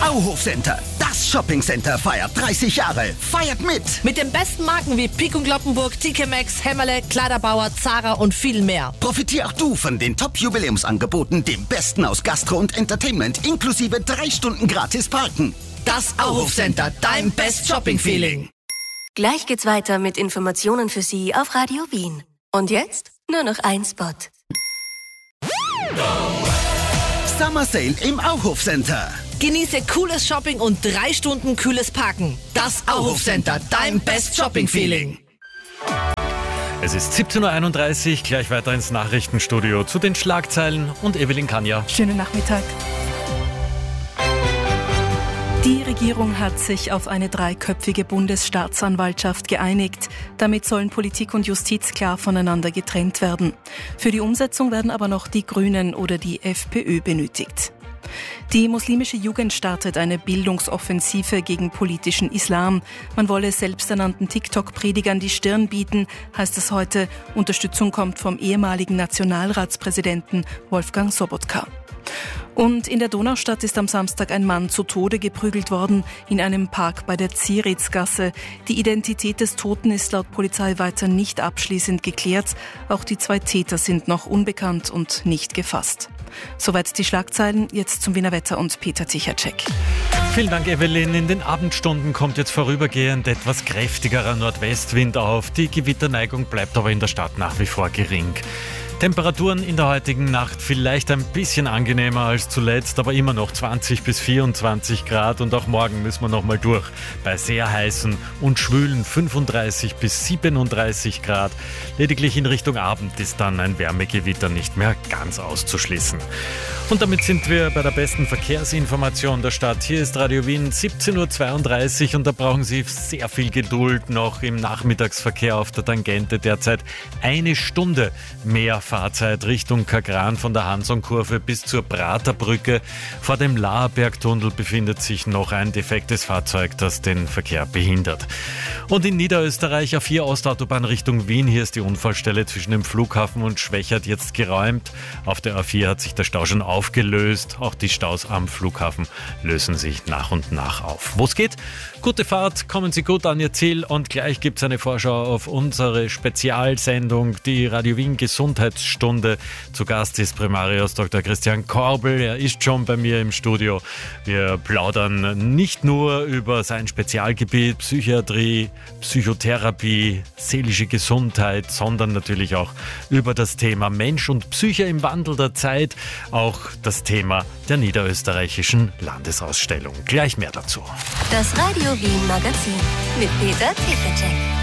Auhof Center, das Shoppingcenter, feiert 30 Jahre. Feiert mit! Mit den besten Marken wie Pik und Kloppenburg, TK Maxx, Hämmerle, Kleiderbauer, Zara und viel mehr. Profitier auch du von den Top-Jubiläumsangeboten, dem Besten aus Gastro und Entertainment, inklusive 3 Stunden gratis Parken. Das Auhof Center, dein Best Shopping Feeling. Gleich geht's weiter mit Informationen für Sie auf Radio Wien. Und jetzt nur noch ein Spot. Summer Sale im Auhof Center. Genieße cooles Shopping und 3 Stunden kühles Parken. Das Auhof Center, dein Best Shopping Feeling. Es ist 17.31 Uhr, gleich weiter ins Nachrichtenstudio zu den Schlagzeilen und Evelyn Kanja. Schönen Nachmittag. Die Regierung hat sich auf eine 3-köpfige Bundesstaatsanwaltschaft geeinigt. Damit sollen Politik und Justiz klar voneinander getrennt werden. Für die Umsetzung werden aber noch die Grünen oder die FPÖ benötigt. Die muslimische Jugend startet eine Bildungsoffensive gegen politischen Islam. Man wolle selbsternannten TikTok-Predigern die Stirn bieten, heißt es heute. Unterstützung kommt vom ehemaligen Nationalratspräsidenten Wolfgang Sobotka. Und in der Donaustadt ist am Samstag ein Mann zu Tode geprügelt worden in einem Park bei der Zieritzgasse. Die Identität des Toten ist laut Polizei weiter nicht abschließend geklärt. Auch die 2 Täter sind noch unbekannt und nicht gefasst. Soweit die Schlagzeilen. Jetzt zum Wiener Wetter und Peter Tichacek. Vielen Dank, Evelyn. In den Abendstunden kommt jetzt vorübergehend etwas kräftigerer Nordwestwind auf. Die Gewitterneigung bleibt aber in der Stadt nach wie vor gering. Temperaturen in der heutigen Nacht vielleicht ein bisschen angenehmer als zuletzt, aber immer noch 20 bis 24 Grad und auch morgen müssen wir noch mal durch. Bei sehr heißen und schwülen 35 bis 37 Grad. Lediglich in Richtung Abend ist dann ein Wärmegewitter nicht mehr ganz auszuschließen. Und damit sind wir bei der besten Verkehrsinformation der Stadt. Hier ist Radio Wien 17.32 Uhr und da brauchen Sie sehr viel Geduld noch im Nachmittagsverkehr auf der Tangente. Derzeit 1 Stunde mehr Fahrzeit Richtung Kagran von der Hansonkurve bis zur Praterbrücke. Vor dem Laherbergtunnel befindet sich noch ein defektes Fahrzeug, das den Verkehr behindert. Und in Niederösterreich A4 Ostautobahn Richtung Wien. Hier ist die Unfallstelle zwischen dem Flughafen und Schwächert jetzt geräumt. Auf der A4 hat sich der Stau schon aufgelöst. Auch die Staus am Flughafen lösen sich nach und nach auf. Wo es geht? Gute Fahrt, kommen Sie gut an Ihr Ziel und gleich gibt es eine Vorschau auf unsere Spezialsendung, die Radio Wien Gesundheitsstunde. Zu Gast ist Primarius Dr. Christian Korbel. Er ist schon bei mir im Studio. Wir plaudern nicht nur über sein Spezialgebiet Psychiatrie, Psychotherapie, seelische Gesundheit, sondern natürlich auch über das Thema Mensch und Psyche im Wandel der Zeit. Auch das Thema der niederösterreichischen Landesausstellung. Gleich mehr dazu. Das Radio Wien Magazin mit Peter Tichacek.